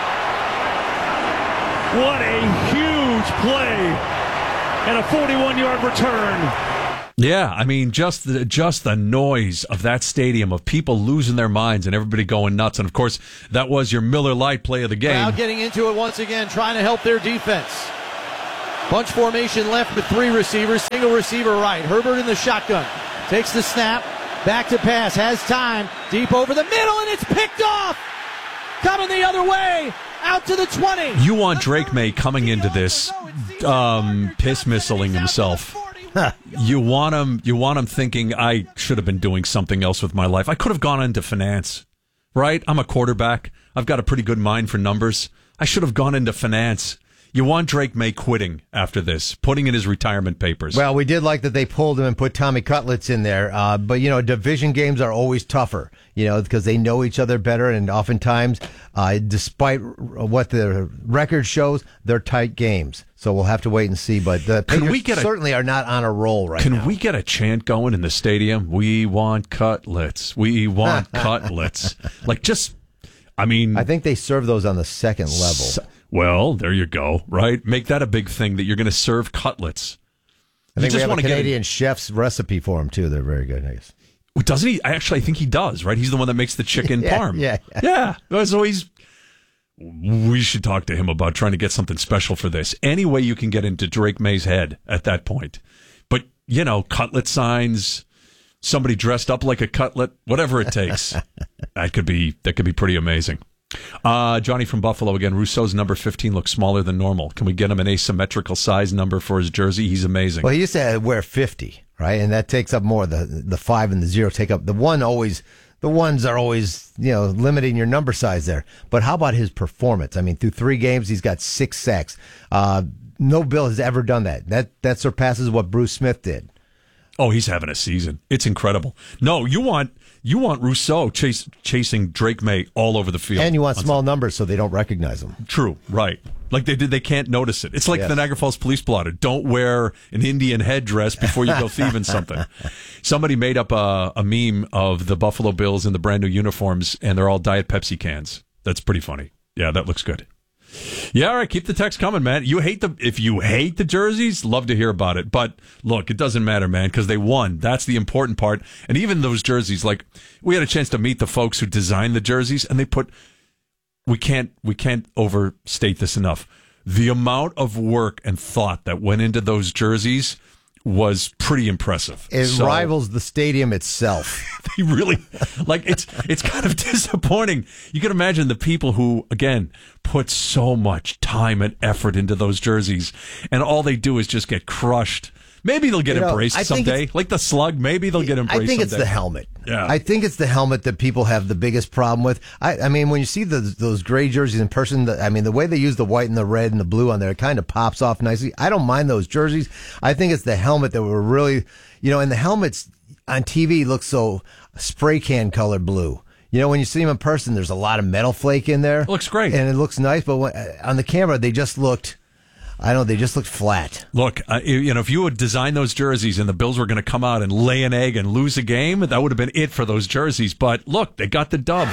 What a huge play and a forty-one-yard return. Yeah, I mean, just the, just the noise of that stadium of people losing their minds and everybody going nuts. And, of course, that was your Miller Lite play of the game. Crowd getting into it once again, trying to help their defense. Bunch formation left with three receivers, single receiver right. Herbert in the shotgun. Takes the snap, back to pass, has time, deep over the middle, and it's picked off. Coming the other way. Out to the twenty. You want Drake May coming into this, um, piss missiling himself. You want him. You want him thinking, I should have been doing something else with my life. I could have gone into finance, right? I'm a quarterback. I've got a pretty good mind for numbers. I should have gone into finance. You want Drake May quitting after this, putting in his retirement papers. Well, we did like that they pulled him and put Tommy Cutlets in there. Uh, but, you know, division games are always tougher, you know, because they know each other better. And oftentimes, uh, despite what the record shows, they're tight games. So we'll have to wait and see. But the Patriots certainly are not on a roll right can now. Can we get a chant going in the stadium? We want cutlets. We want cutlets. Like, just, I mean. I think they serve those on the second level. So, well, there you go, right? Make that a big thing that you're going to serve cutlets. I think you we just have a Canadian get... chef's recipe for them, too. They're very good, I guess. Well, doesn't he? Actually, I think he does, right? He's the one that makes the chicken yeah, parm. Yeah, yeah. Yeah. So he's... We should talk to him about trying to get something special for this. Any way you can get into Drake May's head at that point. But, you know, cutlet signs, somebody dressed up like a cutlet, whatever it takes. that could be that could be pretty amazing. Uh, Johnny from Buffalo again. Rousseau's number fifteen looks smaller than normal. Can we get him an asymmetrical size number for his jersey? He's amazing. Well, he used to wear fifty, right? And that takes up more. The the five and the zero take up. The one always, the ones are always, you know, limiting your number size there. But how about his performance? I mean, through three games, he's got six sacks. Uh, no Bill has ever done that. That that surpasses what Bruce Smith did. Oh, he's having a season. It's incredible. No, you want you want Rousseau chase, chasing Drake May all over the field. And you want small numbers so they don't recognize him. True, right. Like they did, they can't notice it. It's like yes. the Niagara Falls police blotter. Don't wear an Indian headdress before you go thieving something. Somebody made up a, a meme of the Buffalo Bills in the brand new uniforms, and they're all Diet Pepsi cans. That's pretty funny. Yeah, that looks good. Yeah, all right, keep the text coming, man. You hate the if you hate the jerseys, love to hear about it. But look, it doesn't matter, man, because they won. That's the important part. And even those jerseys, like we had a chance to meet the folks who designed the jerseys, and they put we can't we can't overstate this enough. The amount of work and thought that went into those jerseys was pretty impressive. It so, rivals the stadium itself. They really like it's it's kind of disappointing. You can imagine the people who again put so much time and effort into those jerseys, and all they do is just get crushed. Maybe they'll get you know, embraced someday, like the slug. Maybe they'll get embraced. I think someday. It's the helmet. Yeah, I think it's the helmet that people have the biggest problem with. I, I mean, when you see the, those gray jerseys in person, the, I mean, the way they use the white and the red and the blue on there, it kind of pops off nicely. I don't mind those jerseys. I think it's the helmet that were really, you know, and the helmets on T V look so spray can colored blue. You know, when you see them in person, there's a lot of metal flake in there. It looks great. And it looks nice, but when, on the camera, they just looked... I don't know, they just looked flat. Look, uh, you know, if you would design those jerseys and the Bills were going to come out and lay an egg and lose a game, that would have been it for those jerseys. But look, they got the dub.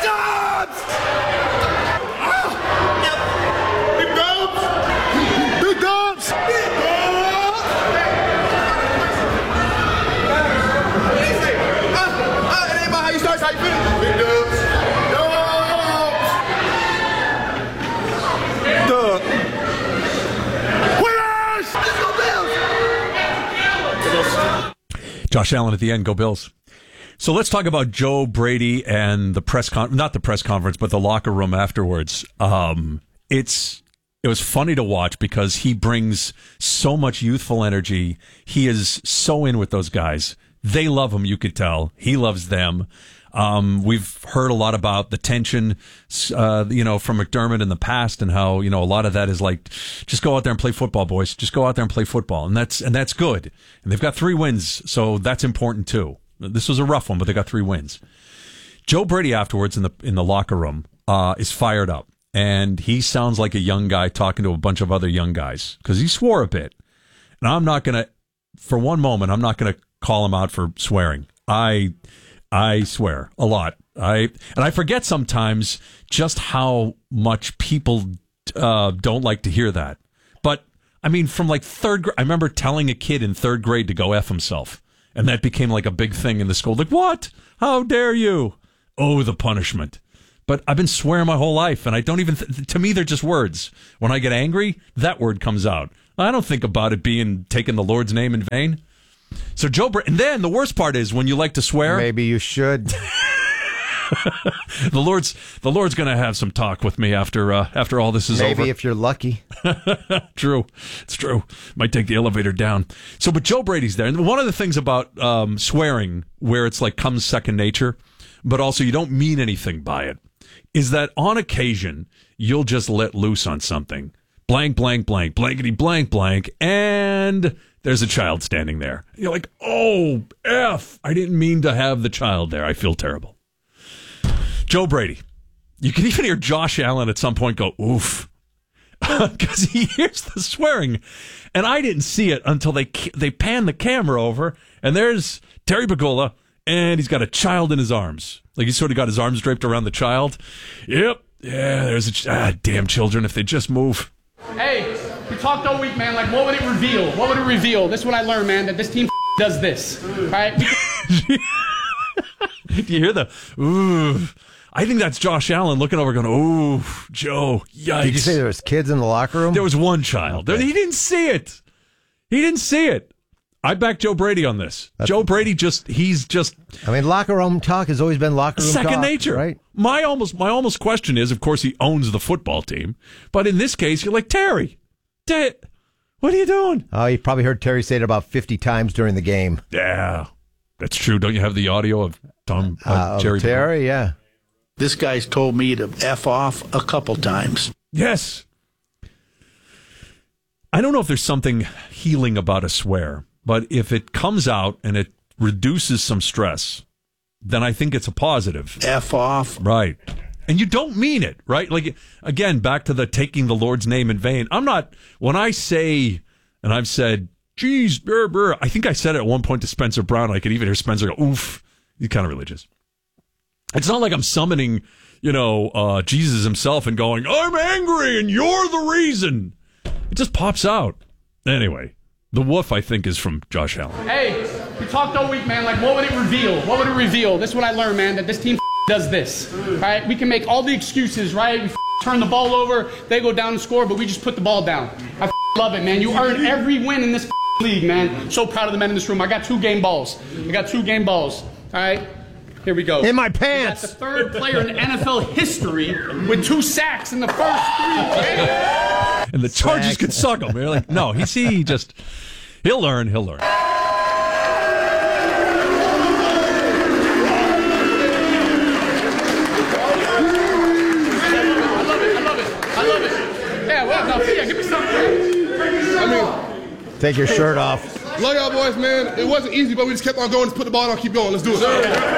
Josh Allen at the end. Go Bills. So let's talk about Joe Brady and the press con- not the press conference, but the locker room afterwards. Um, it's it was funny to watch because he brings so much youthful energy. He is so in with those guys. They love him. You could tell he loves them. Um, we've heard a lot about the tension, uh, you know, from McDermott in the past, and how, you know, a lot of that is like, just go out there and play football, boys. Just go out there and play football, and that's and that's good. And they've got three wins, so that's important too. This was a rough one, but they got three wins. Joe Brady afterwards in the in the locker room uh, is fired up, and he sounds like a young guy talking to a bunch of other young guys because he swore a bit. And I'm not gonna, for one moment, I'm not gonna call him out for swearing. I. I swear a lot. I and I forget sometimes just how much people uh, don't like to hear that. But I mean, from like third grade, I remember telling a kid in third grade to go F himself, and that became like a big thing in the school. Like, what? How dare you? Oh, the punishment. But I've been swearing my whole life, and I don't even. Th- to me, they're just words. When I get angry, that word comes out. I don't think about it being taking the Lord's name in vain. So Joe, Bra- and then the worst part is when you like to swear. Maybe you should. the Lord's the Lord's going to have some talk with me after uh, after all this is Maybe over. Maybe if you're lucky. True, it's true. Might take the elevator down. So, but Joe Brady's there, and one of the things about um, swearing, where it's like comes second nature, but also you don't mean anything by it, is that on occasion you'll just let loose on something, blank, blank, blank, blankety, blank, blank, and there's a child standing there. You're like, oh, F, I didn't mean to have the child there. I feel terrible. Joe Brady. You can even hear Josh Allen at some point go, oof, because he hears the swearing. And I didn't see it until they they pan the camera over, and there's Terry Pegula, and he's got a child in his arms. Like he's sort of got his arms draped around the child. Yep, yeah, there's a, ch- ah, damn children, if they just move. Hey, we talked all week, man. Like, what would it reveal? What would it reveal? This is what I learned, man, that this team does this. All right? Do you hear the, ooh? I think that's Josh Allen looking over going, ooh, Joe, yikes. Did you say there was kids in the locker room? There was one child. Okay. He didn't see it. He didn't see it. I back Joe Brady on this. That's, Joe Brady just, he's just. I mean, locker room talk has always been locker room second talk. Second nature. Right? My almost, my almost question is, of course, he owns the football team. But in this case, you're like, Terry, Terry what are you doing? Oh, you probably heard Terry say it about fifty times during the game. Yeah, that's true. Don't you have the audio of Tom, uh, uh, Jerry? Terry, yeah. This guy's told me to F off a couple times. Yes. I don't know if there's something healing about a swear, But if it comes out and it reduces some stress, then I think it's a positive. F off. Right. And you don't mean it, right? Like, again, back to the taking the Lord's name in vain. I'm not, when I say, and I've said, geez, brr, brr, I think I said it at one point to Spencer Brown. I could even hear Spencer go, oof. He's kind of religious. It's not like I'm summoning, you know, uh, Jesus himself and going, I'm angry and you're the reason. It just pops out. Anyway, the woof, I think, is from Josh Allen. Hey, we talked all week, man. Like, what would it reveal? What would it reveal? This is what I learned, man, that this team does this, right? We can make all the excuses, right? We turn the ball over, they go down and score, but we just put the ball down. I love it, man. You earn every win in this league, man. So proud of the men in this room. I got two game balls. I got two game balls, all right? Here we go. In my pants. The third player in N F L history with two sacks in the first three games. And the Chargers could suck him. They're like, no, he's he just, he'll learn, he'll learn. Yeah, give me something. I mean, take your shirt off. Love y'all boys, man. It wasn't easy, but we just kept on going. Just put the ball on, keep going. Let's do it.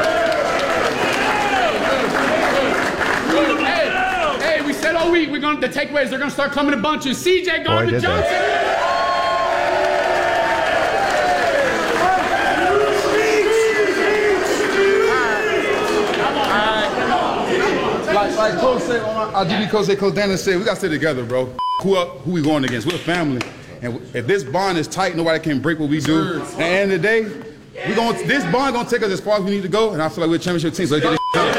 Hey, hey, we said all week we're going. The takeaways they're going to start coming in bunches. C J Gardner Johnson. Like, like Coach said, our D B coach said, Coach Daniel said, we got to stay together, bro. Who up? Who we going against? We're a family. And if this bond is tight, nobody can break what we do. At the end of the day, we going this bond going to take us as far as we need to go, and I feel like we're a championship team, so let's get this done.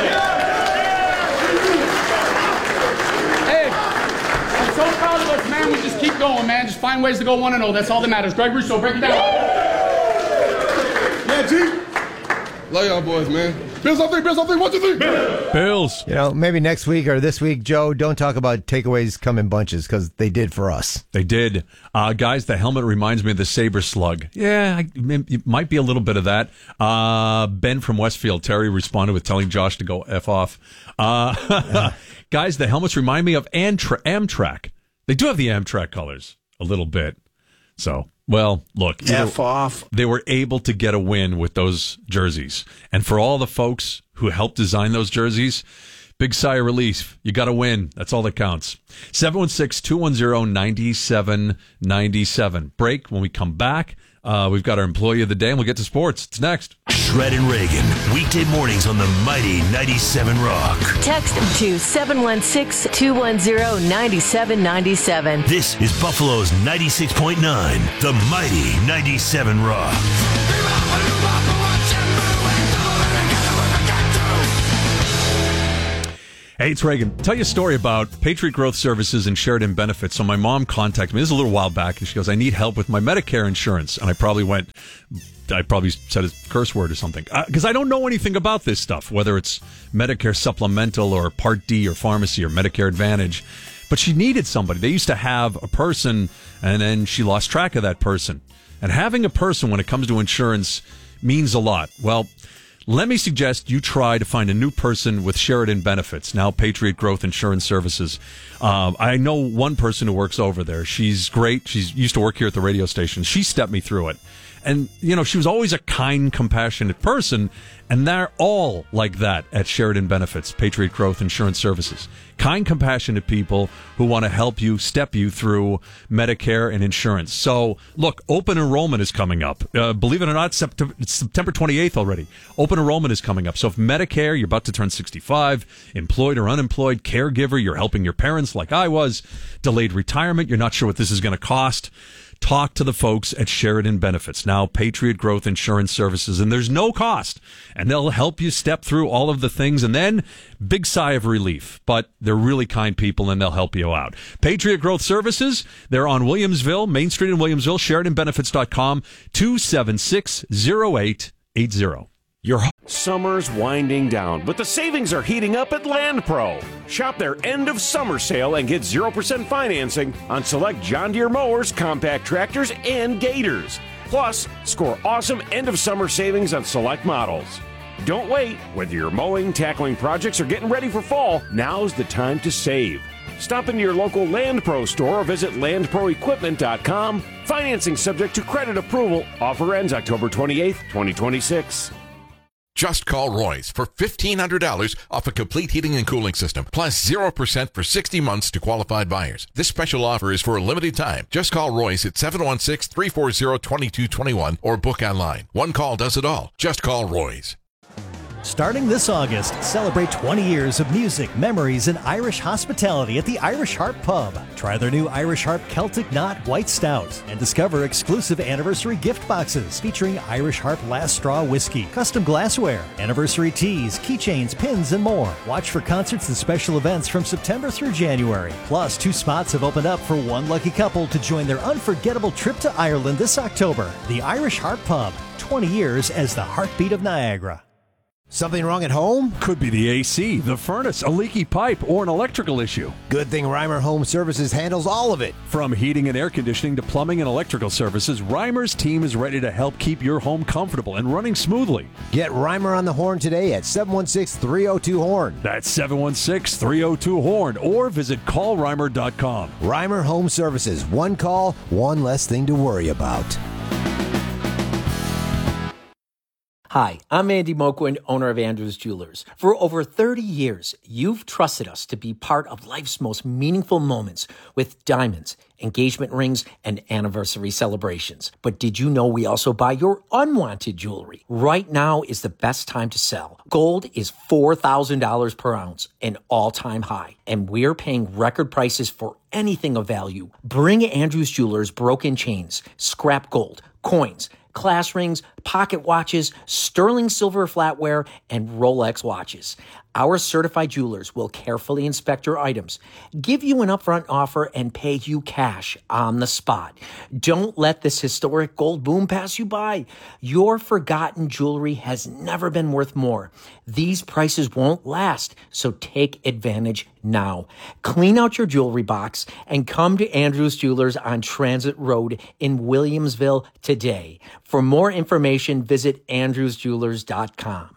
Hey, I'm so proud of us, man. We just keep going, man. Just find ways to go one and oh. That's all that matters. Greg Russo, break it down. Yeah, G. Love y'all boys, man. Bills on three, Bills on three, one, two, three. Bills. You know, maybe next week or this week, Joe, don't talk about takeaways come in bunches because they did for us. They did. Uh, guys, the helmet reminds me of the Sabre Slug. Yeah, I, it might be a little bit of that. Uh, Ben from Westfield, Terry, responded with telling Josh to go F off. Uh, guys, the helmets remind me of Amtra- Amtrak. They do have the Amtrak colors a little bit. So... Well, look, F off. They were able to get a win with those jerseys. And for all the folks who helped design those jerseys, big sigh of relief. You got to win. That's all that counts. seven one six, two one zero, nine seven nine seven. Break. When we come back, uh, we've got our employee of the day, and we'll get to sports. It's next. Shred and Reagan, weekday mornings on the mighty ninety-seven Rock. Text to seven one six, two one zero, nine seven nine seven. This is Buffalo's ninety-six point nine, the mighty ninety-seven Rock. Hey, it's Reagan. Tell you a story about Patriot Growth Services and Sheridan Benefits. So my mom contacted me. This is a little while back, and she goes, I need help with my Medicare insurance. And I probably went... I probably said a curse word or something because uh, I don't know anything about this stuff, whether it's Medicare supplemental or Part D or pharmacy or Medicare Advantage. But she needed somebody. They used to have a person, and then she lost track of that person. And having a person when it comes to insurance means a lot. Well, let me suggest you try to find a new person with Sheridan Benefits, now Patriot Growth Insurance Services. Um, I know one person who works over there. She's great. She's used to work here at the radio station. She stepped me through it. And, you know, she was always a kind, compassionate person, and they're all like that at Sheridan Benefits, Patriot Growth Insurance Services. Kind, compassionate people who want to help you, step you through Medicare and insurance. So, look, open enrollment is coming up. Uh, believe it or not, September, it's September twenty-eighth already. Open enrollment is coming up. So if Medicare, you're about to turn sixty-five, employed or unemployed, caregiver, you're helping your parents like I was, delayed retirement, you're not sure what this is going to cost, talk to the folks at Sheridan Benefits, now Patriot Growth Insurance Services, and there's no cost, and they'll help you step through all of the things, and then big sigh of relief, but they're really kind people, and they'll help you out. Patriot Growth Services, they're on Williamsville, Main Street in Williamsville, Sheridan Benefits dot com, two seven six, zero eight eight zero. Your summer's winding down, but the savings are heating up at Land Pro. Shop their end of summer sale and get zero percent financing on select John Deere mowers, compact tractors, and gators. Plus, score awesome end of summer savings on select models. Don't wait. Whether you're mowing, tackling projects, or getting ready for fall, now's the time to save. Stop into your local Land Pro store or visit land pro equipment dot com. Financing subject to credit approval. Offer ends October twenty-eighth, twenty twenty-six. Just call Royce for fifteen hundred dollars off a complete heating and cooling system, plus zero percent for sixty months to qualified buyers. This special offer is for a limited time. Just call Royce at seven one six, three four zero, two two two one or book online. One call does it all. Just call Royce. Starting this August, celebrate twenty years of music, memories, and Irish hospitality at the Irish Harp Pub. Try their new Irish Harp Celtic Knot White Stout and discover exclusive anniversary gift boxes featuring Irish Harp Last Straw Whiskey, custom glassware, anniversary teas, keychains, pins, and more. Watch for concerts and special events from September through January. Plus, two spots have opened up for one lucky couple to join their unforgettable trip to Ireland this October. The Irish Harp Pub, twenty years as the heartbeat of Niagara. Something wrong at home? Could be the A C, the furnace, a leaky pipe, or an electrical issue. Good thing Reimer Home Services handles all of it. From heating and air conditioning to plumbing and electrical services, Reimer's team is ready to help keep your home comfortable and running smoothly. Get Reimer on the horn today at seven one six, three oh two, horn. That's seven one six, three oh two, horn or visit call reimer dot com. Reimer Home Services. One call, one less thing to worry about. Hi, I'm Andy Moquin, owner of Andrews Jewelers. For over thirty years, you've trusted us to be part of life's most meaningful moments with diamonds, engagement rings, and anniversary celebrations. But did you know we also buy your unwanted jewelry? Right now is the best time to sell. Gold is four thousand dollars per ounce, an all-time high, and we're paying record prices for anything of value. Bring Andrews Jewelers broken chains, scrap gold, coins, class rings, pocket watches, sterling silver flatware, and Rolex watches. Our certified jewelers will carefully inspect your items, give you an upfront offer, and pay you cash on the spot. Don't let this historic gold boom pass you by. Your forgotten jewelry has never been worth more. These prices won't last, so take advantage now. Clean out your jewelry box and come to Andrews Jewelers on Transit Road in Williamsville today. For more information, visit andrews jewelers dot com.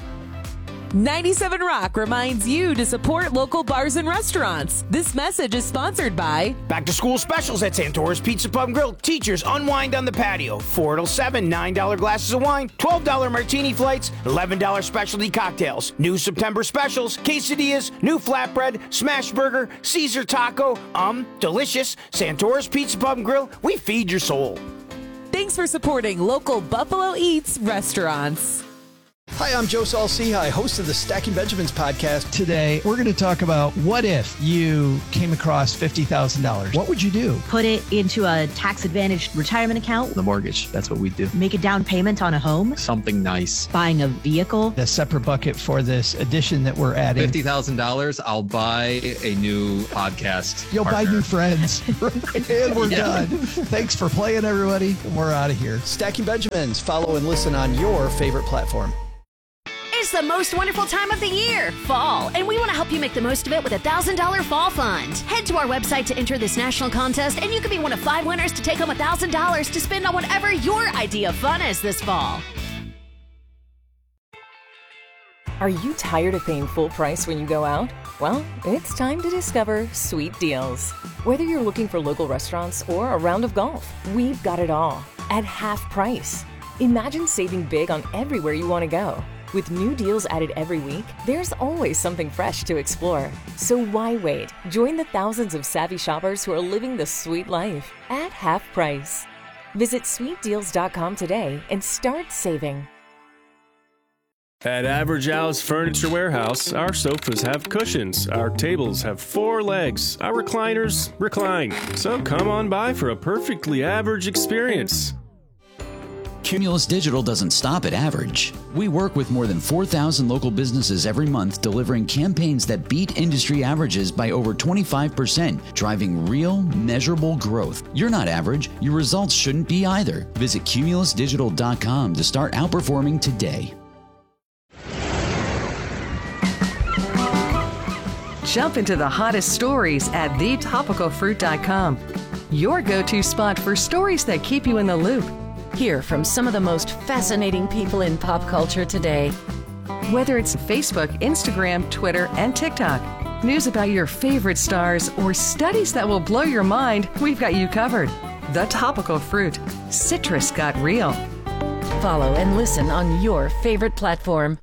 ninety-seven Rock reminds you to support local bars and restaurants. This message is sponsored by Back to school specials at Santora's Pizza Pub and Grill. Teachers unwind on the patio. four till seven, nine dollar glasses of wine, twelve dollar martini flights, eleven dollar specialty cocktails. New September specials, quesadillas, new flatbread, smash burger, Caesar taco. Um, delicious. Santora's Pizza Pub and Grill. We feed your soul. Thanks for supporting local Buffalo Eats restaurants. Hi, I'm Joe Saul-Sehy, host of the Stacking Benjamins podcast. Today, we're going to talk about what if you came across fifty thousand dollars. What would you do? Put it into a tax-advantaged retirement account. The mortgage, that's what we do. Make a down payment on a home. Something nice. Buying a vehicle. A separate bucket for this addition that we're adding. fifty thousand dollars, I'll buy a new podcast You'll partner. buy new friends. And we're Yeah. done. Thanks for playing, everybody. And we're out of here. Stacking Benjamins. Follow and listen on your favorite platform. It's the most wonderful time of the year, fall, and we want to help you make the most of it with a one thousand dollars Fall Fund. Head to our website to enter this national contest, and you could be one of five winners to take home one thousand dollars to spend on whatever your idea of fun is this fall. Are you tired of paying full price when you go out? Well, it's time to discover Sweet Deals. Whether you're looking for local restaurants or a round of golf, we've got it all at half price. Imagine saving big on everywhere you want to go. With new deals added every week, there's always something fresh to explore. So why wait? Join the thousands of savvy shoppers who are living the sweet life at half price. Visit sweet deals dot com today and start saving. At Average Al's Furniture Warehouse, our sofas have cushions, our tables have four legs, our recliners recline. So come on by for a perfectly average experience. Cumulus Digital doesn't stop at average. We work with more than four thousand local businesses every month, delivering campaigns that beat industry averages by over twenty-five percent, driving real, measurable growth. You're not average. Your results shouldn't be either. Visit cumulus digital dot com to start outperforming today. Jump into the hottest stories at the topical fruit dot com. Your go-to spot for stories that keep you in the loop. Hear from some of the most fascinating people in pop culture today. Whether it's Facebook, Instagram, Twitter, and TikTok, news about your favorite stars, or studies that will blow your mind, we've got you covered. The Topical Fruit. Citrus got real. Follow and listen on your favorite platform.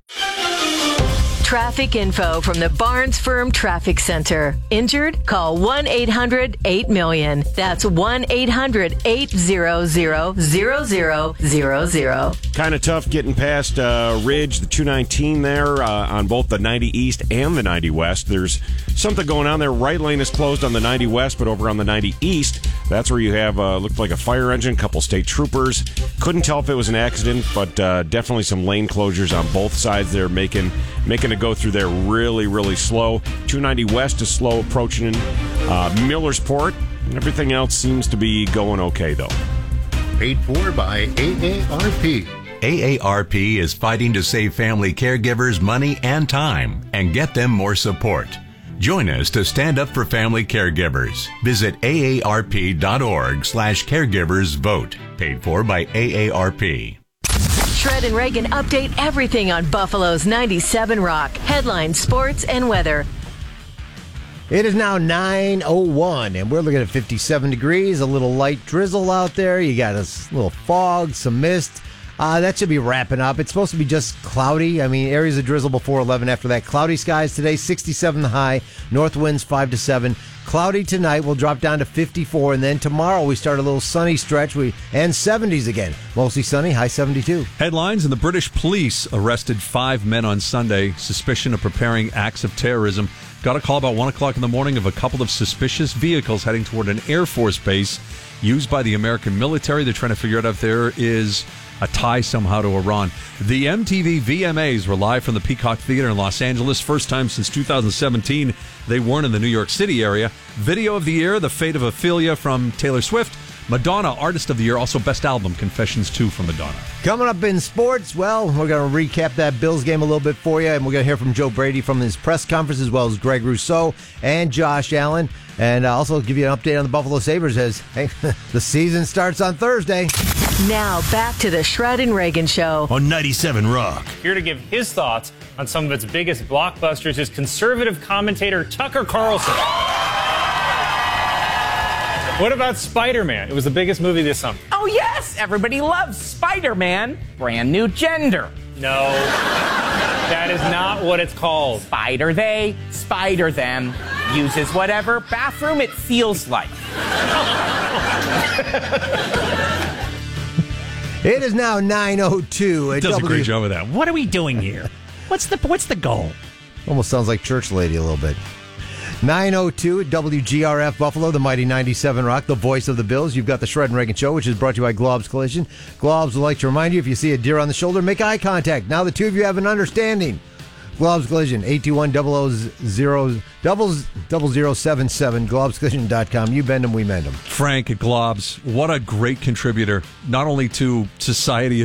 Traffic info from the Barnes Firm Traffic Center. Injured? Call one eight hundred eight million. That's one eight hundred eight hundred zero zero zero zero. Kind of tough getting past uh, Ridge, the two nineteen there uh, on both the ninety East and the ninety West. There's something going on there. Right lane is closed on the ninety West, but over on the ninety East, that's where you have, uh, looked like a fire engine, couple state troopers. Couldn't tell if it was an accident, but uh, definitely some lane closures on both sides there, making making it go through there really, really slow. two ninety West is slow approaching uh, Millersport, and everything else seems to be going okay, though. Paid for by A A R P. A A R P is fighting to save family caregivers money and time and get them more support. Join us to stand up for family caregivers. Visit A A R P dot org slash caregivers vote. Paid for by A A R P. Shred and Reagan update everything on Buffalo's ninety-seven Rock. Headlines, sports, and weather. It is now nine oh one, and we're looking at fifty-seven degrees, a little light drizzle out there. You got a little fog, some mist. Uh, that should be wrapping up. It's supposed to be just cloudy. I mean, areas of drizzle before eleven. After that, cloudy skies today, sixty-seven the high. North winds five to seven. Cloudy tonight. We'll drop down to fifty-four, and then tomorrow we start a little sunny stretch. We and seventies again. Mostly sunny, high seventy-two. Headlines: and the British police arrested five men on Sunday, suspicion of preparing acts of terrorism. Got a call about one o'clock in the morning of a couple of suspicious vehicles heading toward an Air Force base used by the American military. They're trying to figure out if there is a tie somehow to Iran. The M T V V M As were live from the Peacock Theater in Los Angeles. First time since two thousand seventeen. They weren't in the New York City area. Video of the year, The Fate of Ophelia from Taylor Swift. Madonna, Artist of the Year, also Best Album, Confessions two from Madonna. Coming up in sports, well, we're going to recap that Bills game a little bit for you, and we're going to hear from Joe Brady from his press conference, as well as Greg Rousseau and Josh Allen, and uh, also give you an update on the Buffalo Sabres as hey, the season starts on Thursday. Now back to the Shred and Reagan Show on ninety-seven Rock. Here to give his thoughts on some of its biggest blockbusters is conservative commentator Tucker Carlson. What about Spider-Man? It was the biggest movie this summer. Oh, yes! Everybody loves Spider-Man. Brand new gender. No, that is not what it's called. Spider they, spider them. Uses whatever bathroom it feels like. It is now nine oh two. It does w- a great job of that. What are we doing here? What's the What's the goal? Almost sounds like Church Lady a little bit. nine oh two at W G R F Buffalo, the mighty ninety-seven Rock, the voice of the Bills. You've got the Shred and Reagan Show, which is brought to you by Glob's Collision. Glob's would like to remind you, if you see a deer on the shoulder, make eye contact. Now the two of you have an understanding. Glob's Collision, eight two one, zero zero zero seven seven, globs collision dot com. You bend them, we mend them. Frank at Globs, what a great contributor, not only to society